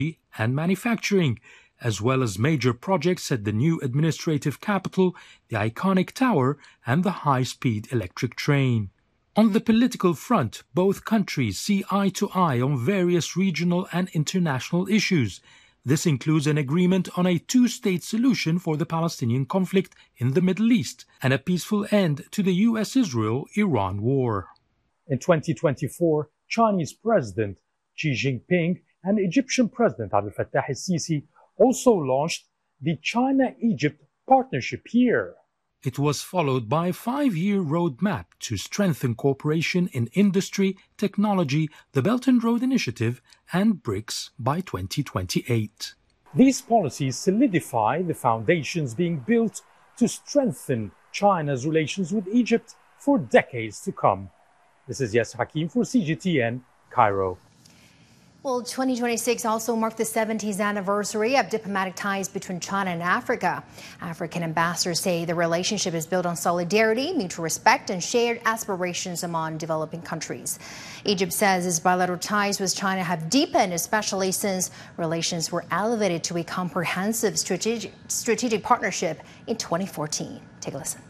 and manufacturing, as well as major projects at the new administrative capital, the iconic tower, and the high-speed electric train. On the political front, both countries see eye to eye on various regional and international issues. This includes an agreement on a two-state solution for the Palestinian conflict in the Middle East and a peaceful end to the U.S.-Israel-Iran war. In 2024, Chinese President Xi Jinping and Egyptian President Abdel Fattah el-Sisi also launched the China-Egypt Partnership Year. It was followed by a 5-year roadmap to strengthen cooperation in industry, technology, the Belt and Road Initiative, and BRICS by 2028. These policies solidify the foundations being built to strengthen China's relations with Egypt for decades to come. This is Yasser Hakim for CGTN, Cairo. Well, 2026 also marked the 70th anniversary of diplomatic ties between China and Africa. African ambassadors say the relationship is built on solidarity, mutual respect, and shared aspirations among developing countries. Egypt says its bilateral ties with China have deepened, especially since relations were elevated to a comprehensive strategic partnership in 2014. Take a listen.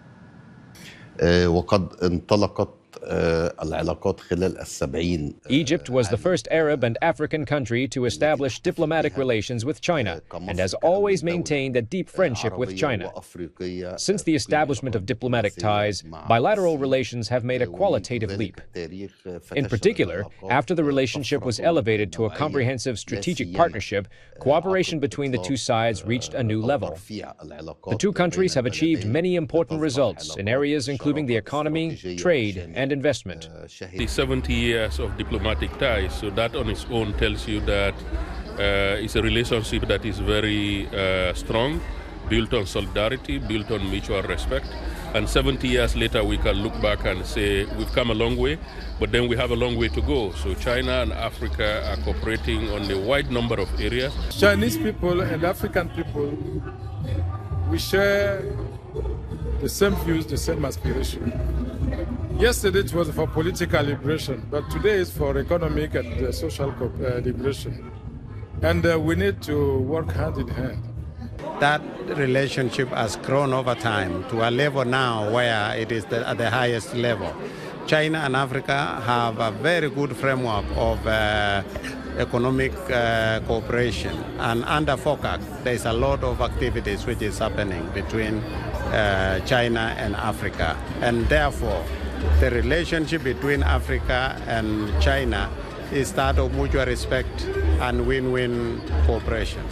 Egypt was the first Arab and African country to establish diplomatic relations with China and has always maintained a deep friendship with China. Since the establishment of diplomatic ties, bilateral relations have made a qualitative leap. In particular, after the relationship was elevated to a comprehensive strategic partnership, cooperation between the two sides reached a new level. The two countries have achieved many important results in areas including the economy, trade, and investment. The 70 years of diplomatic ties, so that on its own tells you that it's a relationship that is very strong, built on solidarity, built on mutual respect. And 70 years later, we can look back and say we've come a long way, but then we have a long way to go. So China and Africa are cooperating on a wide number of areas. Chinese people and African people, we share the same views, the same aspiration. Yesterday it was for political liberation, but today it's for economic and social liberation. And we need to work hand in hand. That relationship has grown over time to a level now where it is at the highest level. China and Africa have a very good framework of economic cooperation. And under FOCAC, there's a lot of activities which is happening between China and Africa. And therefore, the relationship between Africa and China is that of mutual respect and win-win cooperation.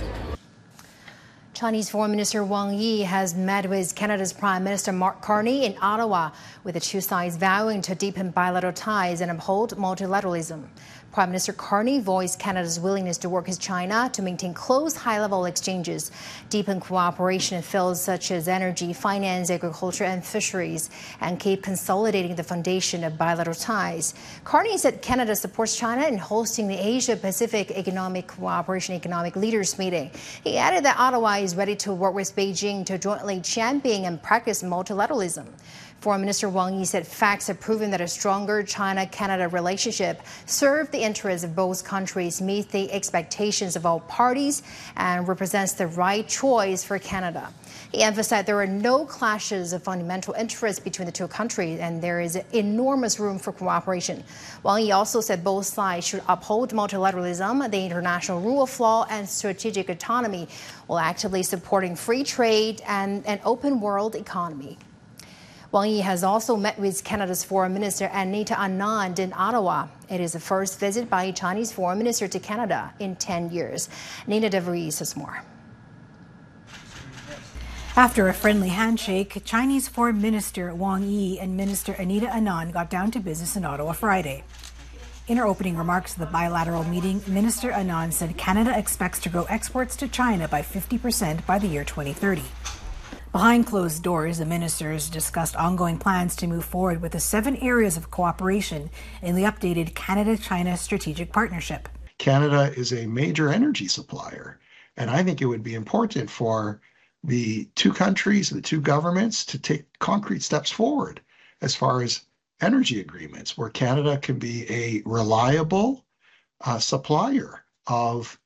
Chinese Foreign Minister Wang Yi has met with Canada's Prime Minister Mark Carney in Ottawa, with the two sides vowing to deepen bilateral ties and uphold multilateralism. Prime Minister Carney voiced Canada's willingness to work with China to maintain close, high-level exchanges, deepen cooperation in fields such as energy, finance, agriculture, and fisheries, and keep consolidating the foundation of bilateral ties. Carney said Canada supports China in hosting the Asia-Pacific Economic Cooperation Economic Leaders Meeting. He added that Ottawa is ready to work with Beijing to jointly champion and practice multilateralism. Foreign Minister Wang Yi said facts have proven that a stronger China-Canada relationship serves the interests of both countries, meets the expectations of all parties, and represents the right choice for Canada. He emphasized there are no clashes of fundamental interests between the two countries, and there is enormous room for cooperation. Wang Yi also said both sides should uphold multilateralism, the international rule of law, and strategic autonomy, while actively supporting free trade and an open world economy. Wang Yi has also met with Canada's Foreign Minister Anita Anand in Ottawa. It is the first visit by a Chinese Foreign Minister to Canada in 10 years. Nina DeVries has more. After a friendly handshake, Chinese Foreign Minister Wang Yi and Minister Anita Anand got down to business in Ottawa Friday. In her opening remarks at the bilateral meeting, Minister Anand said Canada expects to grow exports to China by 50% by the year 2030. Behind closed doors, the ministers discussed ongoing plans to move forward with the 7 areas of cooperation in the updated Canada-China Strategic Partnership. Canada is a major energy supplier, and I think it would be important for the two countries, the two governments, to take concrete steps forward as far as energy agreements, where Canada can be a reliable supplier of